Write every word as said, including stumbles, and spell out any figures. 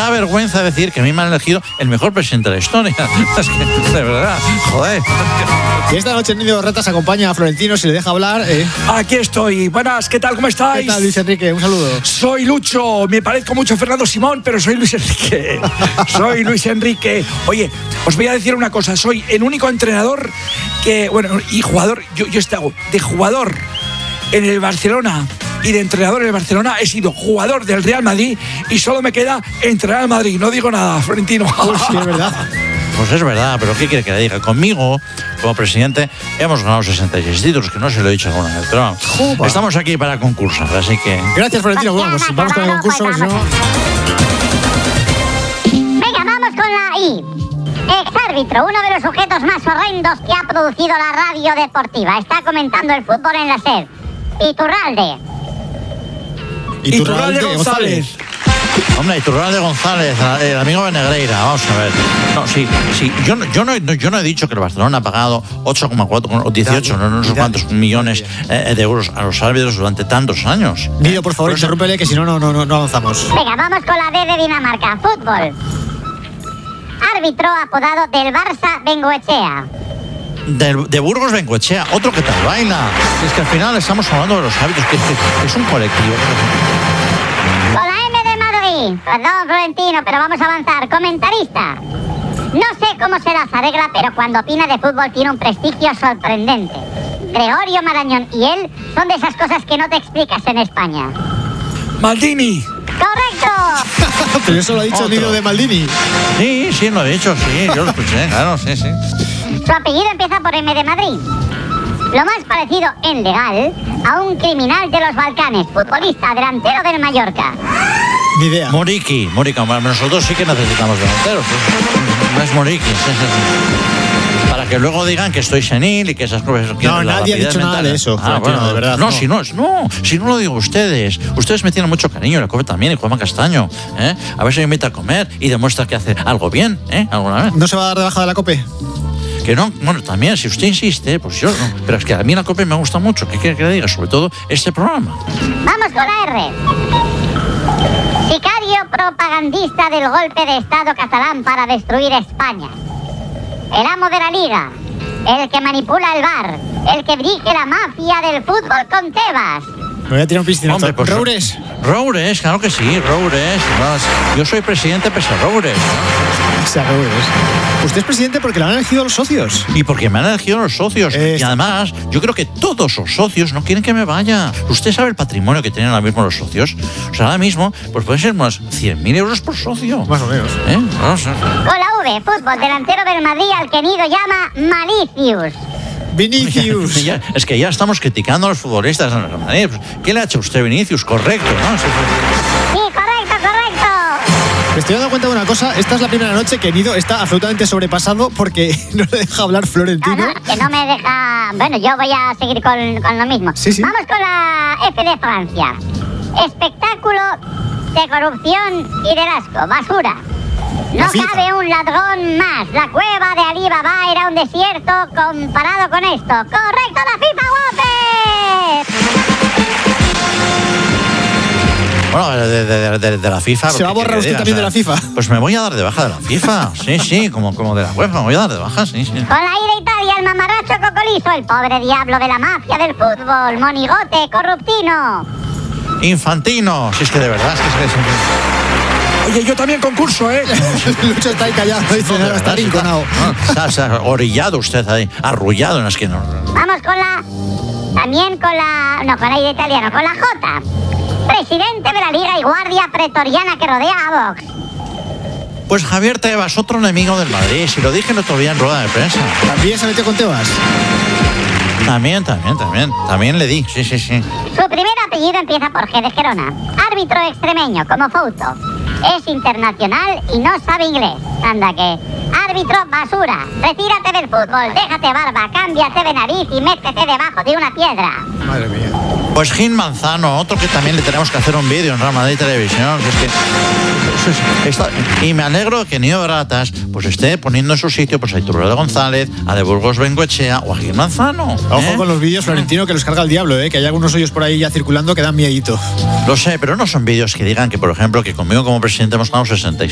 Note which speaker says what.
Speaker 1: da vergüenza decir que a mí me han elegido el mejor presidente de la historia. Es que, de verdad, joder.
Speaker 2: Y esta noche el niño de ratas acompaña a Florentino, si le deja hablar. Eh.
Speaker 3: Aquí estoy. Buenas, ¿qué tal? ¿Cómo estáis?
Speaker 2: ¿Qué tal, Luis Enrique? Un saludo.
Speaker 3: Soy Lucho. Me parezco mucho a Fernando Simón, pero soy Luis Enrique. Soy Luis Enrique. Oye, os voy a decir una cosa. Soy el único entrenador que, bueno, y jugador, yo, yo este hago, de jugador en el Barcelona y de entrenador en el Barcelona, he sido jugador del Real Madrid y solo me queda entrenar al Madrid. No digo nada, Florentino.
Speaker 2: Pues sí, es verdad.
Speaker 1: Pues es verdad, pero ¿qué quiere que le diga? Conmigo, como presidente, hemos ganado sesenta y seis títulos, que no se lo he dicho alguna vez, pero vamos, Juba. Estamos aquí para concursar, así que...
Speaker 2: Gracias, Florentino. Bueno, pues vamos con el concurso, pues, si no...
Speaker 4: Venga, vamos con la I. Exárbitro, uno de los sujetos más horrendos que ha producido la radio deportiva. Está comentando el fútbol en la SER. Iturralde.
Speaker 2: Iturralde,
Speaker 3: Iturralde González.
Speaker 2: González.
Speaker 1: Hombre, Iturralde González, el amigo de Negreira, vamos a ver. No, sí, sí, yo, yo, no, yo no he dicho que el Barcelona ha pagado ocho coma cuatro o dieciocho, no, no sé cuántos millones eh, de euros a los árbitros durante tantos años.
Speaker 2: Nido, por favor, por interrúmpele, que si no, no, no, no avanzamos.
Speaker 4: Venga, vamos con la D de Dinamarca. Fútbol. Árbitro apodado del Barça, Bengoechea.
Speaker 1: De, de Burgos Bengoechea, otro que tal baila. Es que al final estamos hablando de los árbitros, que, que es un colectivo.
Speaker 4: Con la M de Madrid. Perdón, Florentino, pero vamos a avanzar. Comentarista. No sé cómo se las arregla, pero cuando opina de fútbol tiene un prestigio sorprendente. Gregorio Marañón y él son de esas cosas que no te explicas en España.
Speaker 3: Maldini.
Speaker 4: ¡Correcto!
Speaker 2: Pero eso lo ha dicho
Speaker 1: Otro.
Speaker 2: el Nido de Maldini.
Speaker 1: Sí, sí, lo he dicho, sí, yo lo escuché, claro, sí, sí.
Speaker 4: Su apellido empieza por M de Madrid. Lo más parecido en legal a un criminal de los Balcanes, futbolista, delantero del Mallorca.
Speaker 2: Ni idea.
Speaker 1: Moriki, Moriki, nosotros sí que necesitamos delanteros. No es Moriki, sí, sí, sí. Para que luego digan que estoy senil y que esas cosas...
Speaker 2: No, nadie ha dicho nada
Speaker 1: mentales.
Speaker 2: de eso.
Speaker 1: Ah, bueno,
Speaker 2: de verdad.
Speaker 1: No,
Speaker 2: no.
Speaker 1: si no, no, si no lo digo ustedes. Ustedes me tienen mucho cariño, la COPE también, y Juanma Castaño. ¿eh? A ver si me invita a comer y demuestra que hace algo bien, ¿eh? ¿Alguna vez?
Speaker 2: ¿No se va a dar de baja de la COPE?
Speaker 1: Que no, bueno, también, si usted insiste, pues yo no. Pero es que a mí la COPE me gusta mucho. ¿Qué quiere que le diga? Sobre todo este programa.
Speaker 4: Vamos con la R. Sicario propagandista del golpe de Estado catalán para destruir España. El amo de la Liga. El que manipula el V A R. El que dirige la mafia del fútbol con Tebas.
Speaker 2: Me voy a tirar un piscinazo.
Speaker 1: Hombre, pues,
Speaker 2: ¿Roures?
Speaker 1: Roures, claro que sí, Roures. Yo soy presidente pese a Roures.
Speaker 2: O sea, Roures. Usted es presidente porque lo han elegido los socios.
Speaker 1: Y porque me han elegido los socios.
Speaker 2: Es...
Speaker 1: Y además, yo creo que todos los socios no quieren que me vaya. ¿Usted sabe el patrimonio que tienen ahora mismo los socios? O sea, ahora mismo, pues pueden ser unos cien mil euros por socio.
Speaker 2: Más o menos.
Speaker 1: ¿Eh? No sé.
Speaker 4: Con la V, fútbol, delantero del Madrid al que Nido llama Malicius.
Speaker 2: Vinicius.
Speaker 1: Ya, es que ya estamos criticando a los futbolistas. ¿Qué le ha hecho usted, Vinicius? Correcto, ¿no? Sí,
Speaker 4: sí, correcto, correcto.
Speaker 2: Me estoy dando cuenta de una cosa. Esta es la primera noche que Nido está absolutamente sobrepasado porque no le deja hablar Florentino.
Speaker 4: No, no, que no me deja... Bueno, yo voy a seguir con, con lo mismo.
Speaker 2: Sí, sí.
Speaker 4: Vamos con la F de Francia. Espectáculo de corrupción y de asco. Basura. No cabe un ladrón más. La cueva de Ali Baba era un desierto comparado con esto. ¡Correcto, la FIFA, Guape!
Speaker 1: Bueno, de, de, de, de la FIFA...
Speaker 2: ¿Se va a borrar usted
Speaker 1: diga,
Speaker 2: también o sea, de la FIFA?
Speaker 1: Pues me voy a dar de baja de la FIFA. Sí, sí, como, como de la UEFA. Me voy a dar de baja, sí, sí.
Speaker 4: Con la I de Italia, el mamarracho cocolizo, el pobre diablo de la mafia del fútbol, monigote, corruptino.
Speaker 1: Infantino. Si es que de verdad, es que es... que es...
Speaker 3: Oye, yo también concurso, ¿eh?
Speaker 2: Lucho está ahí callado, dice, no, está rinconado.
Speaker 1: Está, está orillado usted ahí, arrullado en la esquina.
Speaker 4: Vamos con la... También con la... No, con la I de italiano, con la J. Presidente de la Liga y guardia pretoriana que rodea a Vox.
Speaker 1: Pues Javier Tebas, otro enemigo del Madrid. Si lo dije el otro día en rueda de prensa.
Speaker 2: ¿También se metió con Tebas?
Speaker 1: También, también, también. También le di, sí, sí, sí.
Speaker 4: Su primer apellido empieza por G de Gerona. Árbitro extremeño, como Fouto. Es internacional y no sabe inglés. Anda que... Árbitro basura. Retírate del fútbol, déjate barba, cámbiate de nariz y métete debajo de una piedra.
Speaker 2: Madre mía.
Speaker 1: Pues Gin Manzano, otro que también le tenemos que hacer un vídeo en Real Madrid Televisión. Que es que, es, está, y me alegro que Nido Ratas pues esté poniendo en su sitio pues a Iturralde González, a de Burgos Bengoechea o a Gin Manzano. ¿eh?
Speaker 2: Ojo con los vídeos, Florentino, que los carga el diablo, ¿eh? Que hay algunos hoyos por ahí ya circulando que dan miedito.
Speaker 1: Lo sé, pero no son vídeos que digan que, por ejemplo, que conmigo como presidente hemos ganado sesenta y seis